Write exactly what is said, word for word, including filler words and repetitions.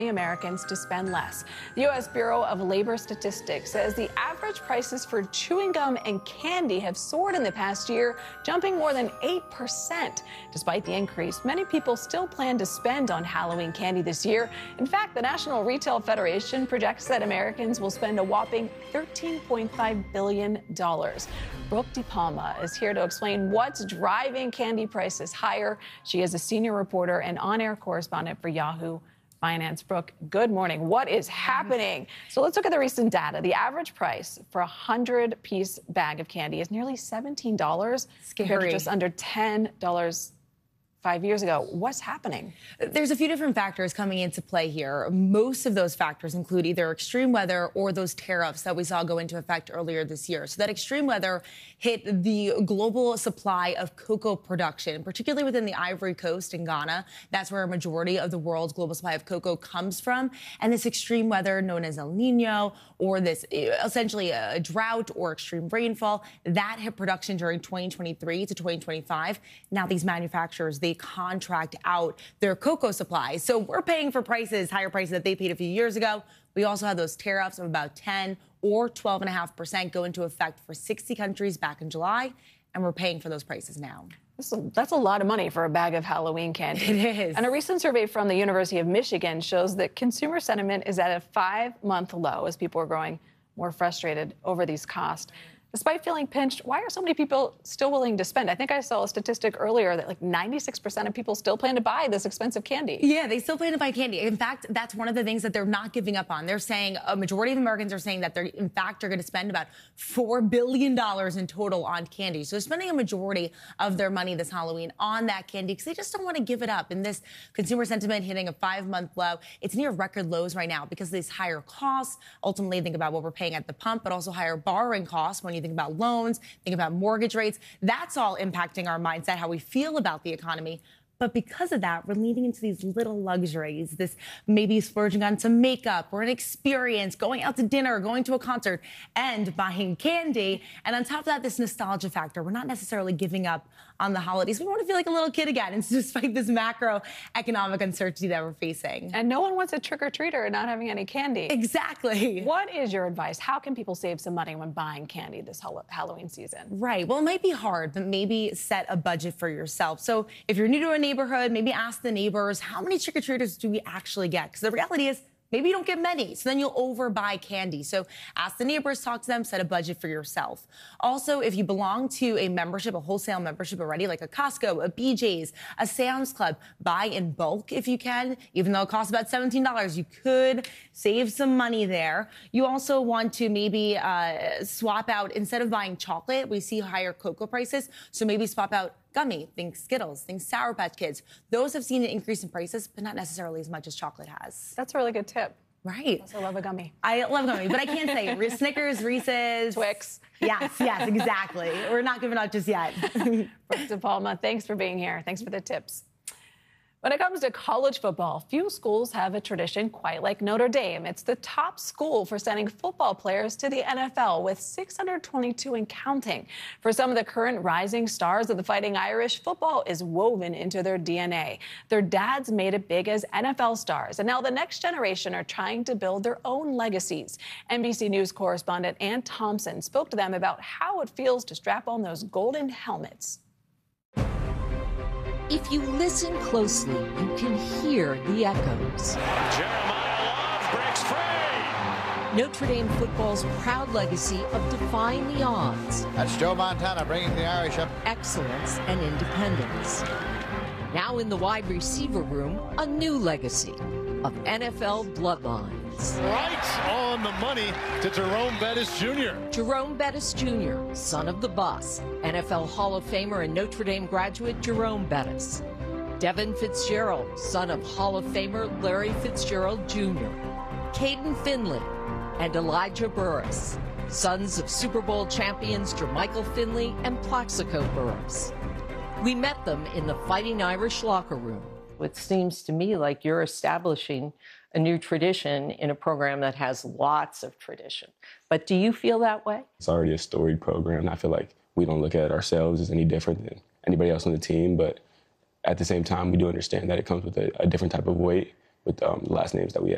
Americans to spend less. The U S Bureau of Labor Statistics says the average prices for chewing gum and candy have soared in the past year, jumping more than eight percent. Despite the increase, many people still plan to spend on Halloween candy this year. In fact, the National Retail Federation projects that Americans will spend a whopping thirteen point five billion dollars. Brooke DePalma is here to explain what's driving candy prices higher. She is a senior reporter and on-air correspondent for Yahoo Finance. Brooke, good morning. What is happening? So let's look at the recent data. The average price for a hundred-piece bag of candy is nearly seventeen dollars, compared to just under ten dollars five years ago. What's happening? There's a few different factors coming into play here. Most of those factors include either extreme weather or those tariffs that we saw go into effect earlier this year. So that extreme weather hit the global supply of cocoa production, particularly within the Ivory Coast in Ghana. That's where a majority of the world's global supply of cocoa comes from. And this extreme weather, known as El Nino, or this essentially a drought or extreme rainfall, that hit production during twenty twenty-three to twenty twenty-five. Now these manufacturers, they contract out their cocoa supply. So we're paying for prices, higher prices that they paid a few years ago. We also had those tariffs of about ten or twelve point five percent go into effect for sixty countries back in July, and we're paying for those prices now. That's a, that's a lot of money for a bag of Halloween candy. It is. And a recent survey from the University of Michigan shows that consumer sentiment is at a five-month low as people are growing more frustrated over these costs. Despite feeling pinched, why are so many people still willing to spend? I think I saw a statistic earlier that like ninety-six percent of people still plan to buy this expensive candy. Yeah, they still plan to buy candy. In fact, that's one of the things that they're not giving up on. They're saying a majority of Americans are saying that they're, in fact, are going to spend about four billion dollars in total on candy. So they're spending a majority of their money this Halloween on that candy because they just don't want to give it up. And this consumer sentiment hitting a five-month low, it's near record lows right now because of these higher costs. Ultimately, think about what we're paying at the pump, but also higher borrowing costs when you think about loans, think about mortgage rates. That's all impacting our mindset, how we feel about the economy. But because of that, we're leaning into these little luxuries, this maybe splurging on some makeup or an experience, going out to dinner, going to a concert, and buying candy. And on top of that, this nostalgia factor. We're not necessarily giving up on the holidays. We want to feel like a little kid again, and despite this macroeconomic uncertainty that we're facing. And no one wants a trick-or-treater and not having any candy. Exactly. What is your advice? How can people save some money when buying candy this Halloween season? Right. Well, it might be hard, but maybe set a budget for yourself. So if you're new to a neighborhood, maybe ask the neighbors, how many trick-or-treaters do we actually get? Because the reality is, maybe you don't get many, so then you'll overbuy candy. So ask the neighbors, talk to them, set a budget for yourself. Also, if you belong to a membership, a wholesale membership already, like a Costco, a B J's, a Sam's Club, buy in bulk if you can. Even though it costs about seventeen dollars, you could save some money there. You also want to maybe uh, swap out, instead of buying chocolate, we see higher cocoa prices, so maybe swap out gummy, think Skittles, think Sour Patch Kids. Those have seen an increase in prices, but not necessarily as much as chocolate has. That's a really good tip. Right. I also love a gummy. I love gummy, but I can't say Snickers, Reese's. Twix. Yes, yes, exactly. We're not giving out just yet. Brooke DePalma, thanks for being here. Thanks for the tips. When it comes to college football, few schools have a tradition quite like Notre Dame. It's the top school for sending football players to the N F L, with six hundred twenty-two and counting. For some of the current rising stars of the Fighting Irish, football is woven into their D N A. Their dads made it big as N F L stars, and now the next generation are trying to build their own legacies. N B C News correspondent Ann Thompson spoke to them about how it feels to strap on those golden helmets. If you listen closely, you can hear the echoes. Jeremiah Love breaks free. Notre Dame football's proud legacy of defying the odds. That's Joe Montana bringing the Irish up. Excellence and independence. Now in the wide receiver room, a new legacy of N F L bloodlines. Right on the money to Jerome Bettis Junior Jerome Bettis Junior, son of the boss, N F L Hall of Famer and Notre Dame graduate Jerome Bettis. Devin Fitzgerald, son of Hall of Famer Larry Fitzgerald Junior Caden Finley and Elijah Burris, sons of Super Bowl champions Jermichael Finley and Plaxico Burris. We met them in the Fighting Irish locker room. It seems to me like you're establishing a new tradition in a program that has lots of tradition. But do you feel that way? It's already a storied program. I feel like we don't look at ourselves as any different than anybody else on the team, but at the same time, we do understand that it comes with a, a different type of weight with um, the last names that we have.